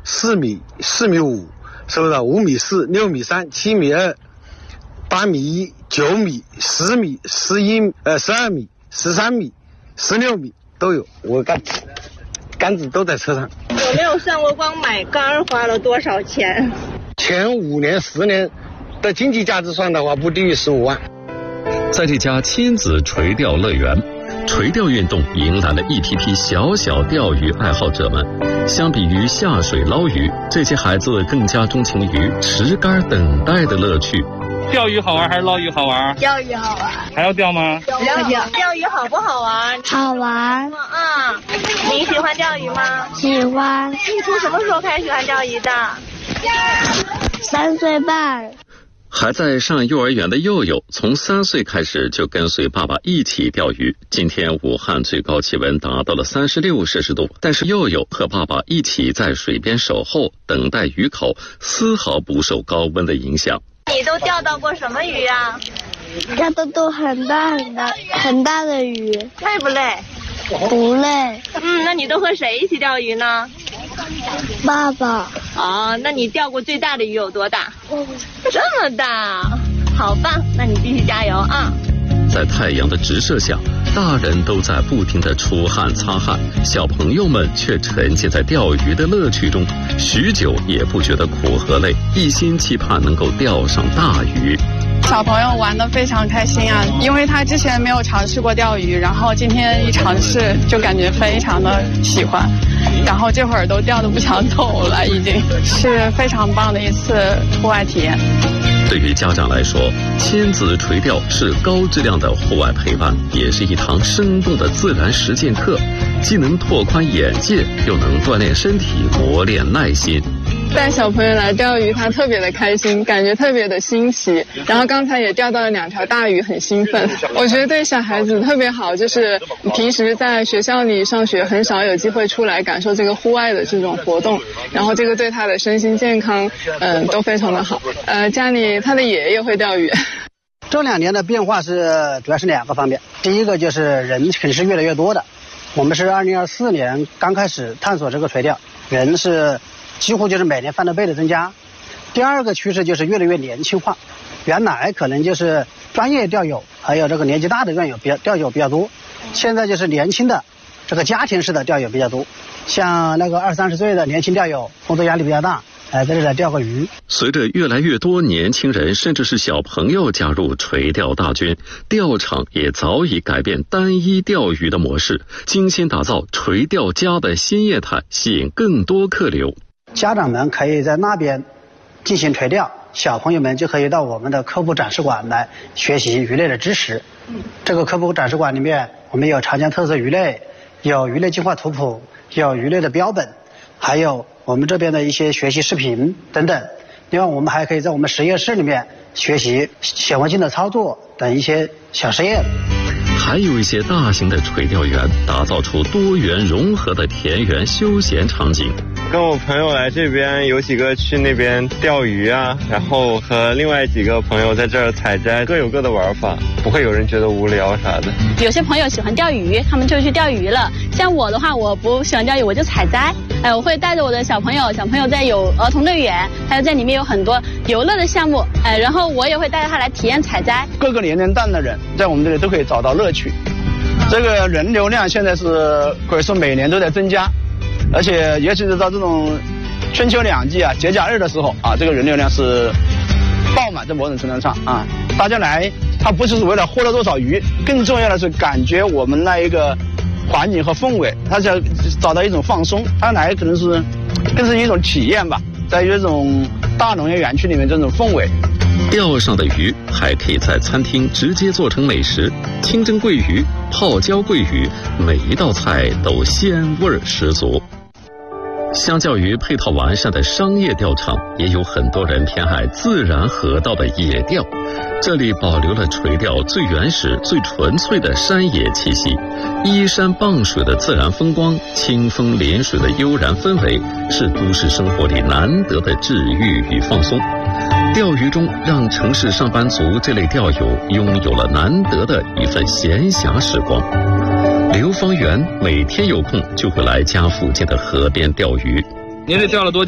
4米、4米5，是不是？5米4、6米3、7米2、8米1、9米、10米、12米、13米、16米都有。我杆子都在车上。 有没有算过光买杆花了多少钱？ 前5年、10年的经济价值算的话，不低于15万。 在这家亲子垂钓乐园，垂钓运动迎来了一批批小钓鱼爱好者们。相比于下水捞鱼，这些孩子更加钟情于持竿等待的乐趣。 钓鱼好玩还是捞鱼好玩？ 钓鱼好玩。 还要钓吗？ 钓鱼好不好玩？ 好玩。 你喜欢钓鱼吗？ 喜欢。 你从什么时候开始喜欢钓鱼的 ？3岁半。 还在上幼儿园的佑佑，从3岁开始就跟随爸爸一起钓鱼。今天武汉最高气温达到了36摄氏度，但是佑佑和爸爸一起在水边守候，等待鱼口，丝毫不受高温的影响。 你都钓到过什么鱼啊？ 钓到都很大的鱼。 累不累？ 不累。 那你都和谁一起钓鱼呢？ 爸爸。 那你钓过最大的鱼有多大？这么大，好棒！那你继续加油啊！ 在太阳的直射下，大人都在不停地出汗擦汗，小朋友们却沉浸在钓鱼的乐趣中，许久也不觉得苦和累，一心期盼能够钓上大鱼。 小朋友玩得非常开心啊，因为他之前没有尝试过钓鱼，然后今天一尝试就感觉非常的喜欢，然后这会儿都钓得不想走了，已经是非常棒的一次户外体验。 对于家长来说，亲子垂钓是高质量的户外陪伴，也是一堂生动的自然实践课，既能拓宽眼界，又能锻炼身体，磨练耐心。 带小朋友来钓鱼，他特别的开心，感觉特别的新奇。然后刚才也钓到了2条大鱼，很兴奋。我觉得对小孩子特别好，就是平时在学校里上学，很少有机会出来感受这个户外的这种活动，然后这个对他的身心健康，都非常的好。家里他的爷爷会钓鱼。 这2年的变化主要是2个方面。第一个就是人肯定是越来越多的，我们是2024年刚开始探索这个垂钓，人是几乎就是每年翻了倍的增加。第二个趋势就是越来越年轻化，原来可能就是专业钓友还有这个年纪大的钓友比较多，现在就是年轻的这个家庭式的钓友比较多，像那个20-30岁的年轻钓友工作压力比较大，在这里来钓个鱼。 随着越来越多年轻人甚至是小朋友加入垂钓大军，钓场也早已改变单一钓鱼的模式，精心打造垂钓家的新业态，吸引更多客流。 家长们可以在那边进行垂钓，小朋友们就可以到我们的科普展示馆来学习鱼类的知识。这个科普展示馆里面，我们有长江特色鱼类，有鱼类进化图谱，有鱼类的标本，还有我们这边的一些学习视频等等。另外我们还可以在我们实验室里面学习显微镜的操作等一些小实验。 还有一些大型的垂钓园，打造出多元融合的田园休闲场景。 跟我朋友来这边，有几个去那边钓鱼啊，然后和另外几个朋友在这儿采摘，各有各的玩法，不会有人觉得无聊啥的。 有些朋友喜欢钓鱼，他们就去钓鱼了。像我的话，我不喜欢钓鱼，我就采摘。我会带着我的小朋友在有儿童乐园，还有在里面有很多游乐的项目，然后我也会带着他来体验采摘。 各个年龄段的人在我们这里都可以找到乐趣。这个人流量现在是可以说每年都在增加，而且尤其是到这种春秋2季啊、节假日的时候啊，这个人流量是爆满，在某种程度上啊，大家来他不是为了获得多少鱼，更重要的是感觉我们那一个环境和氛围，他想找到一种放松，他来可能是更是一种体验吧，在这种大农业园区里面这种氛围。 钓上的鱼还可以在餐厅直接做成美食，清蒸桂鱼、泡椒桂鱼，每一道菜都鲜味十足。相较于配套完善的商业钓场，也有很多人偏爱自然河道的野钓。这里保留了垂钓最原始、最纯粹的山野气息，依山傍水的自然风光，清风临水的悠然氛围，是都市生活里难得的治愈与放松。钓鱼中让城市上班族这类钓友拥有了难得的一份闲暇时光。刘方圆每天有空就会来家附近的河边钓鱼。 您这钓了多久？